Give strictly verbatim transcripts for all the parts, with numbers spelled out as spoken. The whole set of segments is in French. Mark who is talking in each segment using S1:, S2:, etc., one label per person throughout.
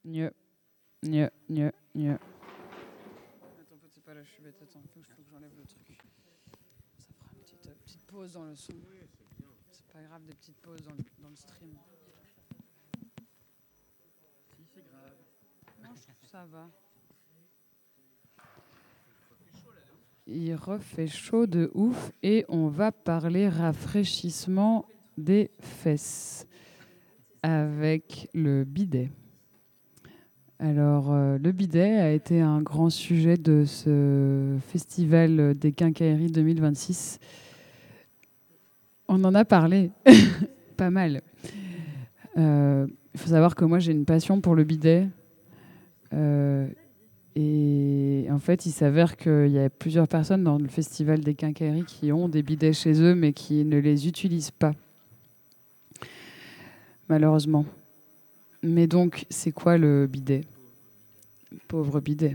S1: Mieux. Mieux, mieux, mieux. Attends, c'est pas là, je suis bête. Attends, faut que faut que j'enlève le truc. Ça fera une petite, euh, petite pause dans le son. C'est pas grave, des petites pauses dans le, dans le stream. Si, c'est grave. Non, je trouve que ça va. Il refait chaud de ouf et on va parler rafraîchissement des fesses avec le bidet. Alors, euh, le bidet a été un grand sujet de ce festival des Quincailleries deux mille vingt-six. On en a parlé pas mal. Euh, il faut savoir que moi, j'ai une passion pour le bidet. Euh, et en fait, il s'avère qu'il y a plusieurs personnes dans le festival des Quincailleries qui ont des bidets chez eux, mais qui ne les utilisent pas, malheureusement. Mais donc, c'est quoi le bidet ? Pauvre bidet.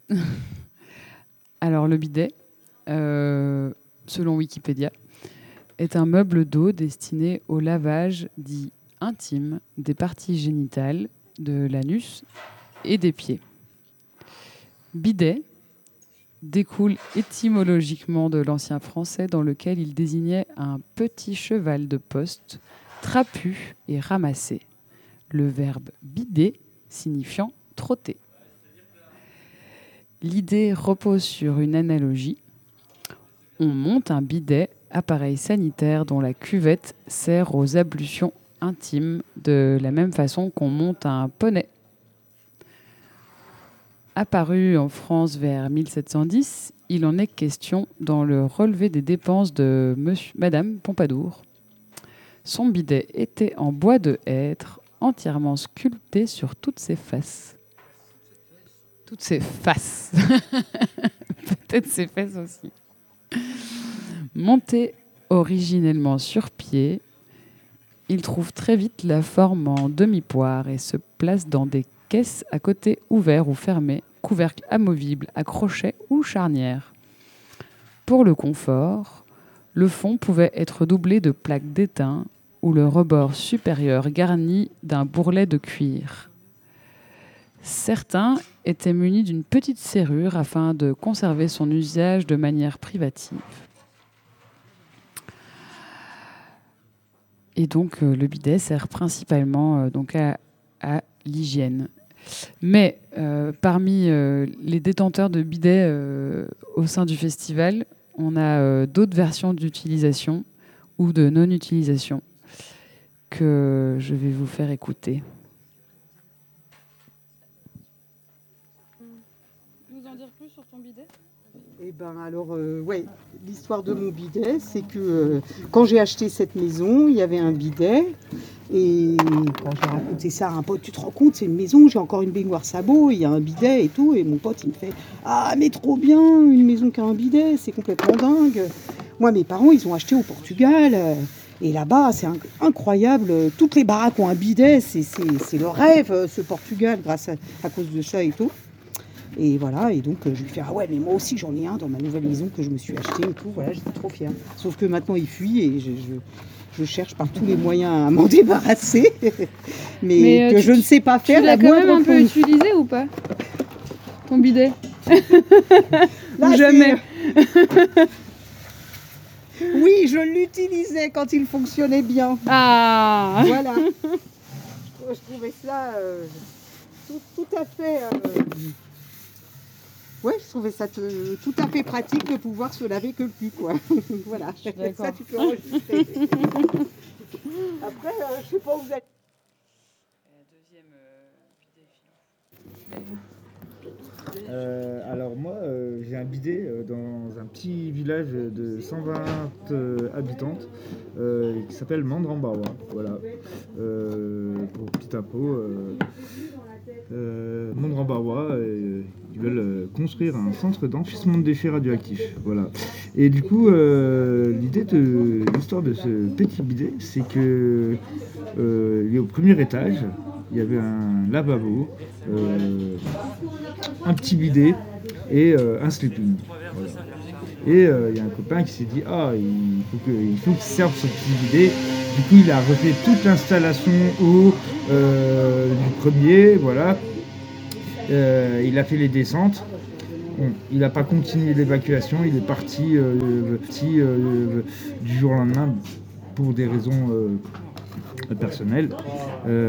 S1: Alors, le bidet, euh, selon Wikipédia, est un meuble d'eau destiné au lavage dit intime des parties génitales, de l'anus et des pieds. Bidet découle étymologiquement de l'ancien français dans lequel il désignait un petit cheval de poste trapu et ramassé. Le verbe bider signifiant trotter. L'idée repose sur une analogie. On monte un bidet, appareil sanitaire dont la cuvette sert aux ablutions intimes de la même façon qu'on monte un poney. Apparu en France vers mille sept cent dix, il en est question dans le relevé des dépenses de Monsieur, Madame Pompadour. Son bidet était en bois de hêtre, entièrement sculpté sur toutes ses faces. Toutes ses faces. Peut-être ses fesses aussi. Monté originellement sur pied, il trouve très vite la forme en demi-poire et se place dans des caisses à côté ouverts ou fermés, couvercle amovible à crochet ou charnière. Pour le confort, le fond pouvait être doublé de plaques d'étain ou le rebord supérieur garni d'un bourrelet de cuir. Certains étaient munis d'une petite serrure afin de conserver son usage de manière privative. Et donc, euh, le bidet sert principalement euh, donc à, à l'hygiène. Mais euh, parmi euh, les détenteurs de bidets euh, au sein du festival, on a euh, d'autres versions d'utilisation ou de non-utilisation que je vais vous faire écouter. Nous en dire plus sur ton bidet ?
S2: Eh ben alors, euh, ouais, l'histoire de mon bidet, c'est que euh, quand j'ai acheté cette maison, il y avait un bidet. Et quand j'ai raconté ça à un pote, tu te rends compte, c'est une maison, j'ai encore une baignoire sabot, il y a un bidet et tout. Et mon pote, il me fait « Ah, mais trop bien, une maison qui a un bidet, c'est complètement dingue !» Moi, mes parents, ils ont acheté au Portugal. Euh, et là-bas, c'est incroyable. Toutes les baraques ont un bidet, c'est, c'est, c'est le rêve, ce Portugal, grâce à, à cause de ça et tout. Et voilà, et donc je lui fais « Ah ouais, mais moi aussi j'en ai un dans ma nouvelle maison que je me suis acheté et tout. » Voilà, j'étais trop fière. Sauf que maintenant il fuit et je, je, je cherche par tous les moyens à m'en débarrasser. mais, mais euh, que tu, je ne sais pas faire.
S1: Tu l'as quand même un peu utilisé ou pas ? Ton bidet ?
S2: Là,
S1: ou jamais ?
S2: Oui, je l'utilisais quand il fonctionnait bien.
S1: Ah !
S2: Voilà. Je trouvais ça euh, tout, tout à fait... Euh, Ouais, je trouvais ça te, tout à fait pratique de pouvoir se laver que le cul, quoi. Voilà, ça tu peux enregistrer. Après, euh, je sais pas où vous êtes.
S1: La deuxième euh, bidet
S3: euh, Alors moi, euh, j'ai un bidet euh, dans un petit village de cent vingt euh, habitantes euh, qui s'appelle Mandrambawa. Voilà, euh, pour petit impôt. Euh, Euh, Mandrambawa, euh, ils veulent euh, construire un centre d'enfouissement de déchets radioactifs. Voilà. Et du coup, euh, l'idée de l'histoire de ce petit bidet, c'est que euh, il est au premier étage, il y avait un lavabo, euh, un petit bidet et euh, un sleeping. Voilà. Et il euh, y a un copain qui s'est dit ah il faut que il faut qu'il serve ce petit bidet. Du coup, il a refait toute l'installation eau euh, du premier, voilà. Euh, il a fait les descentes. Bon, il n'a pas continué l'évacuation, il est parti, euh, parti euh, du jour au lendemain pour des raisons euh, personnelles. Euh,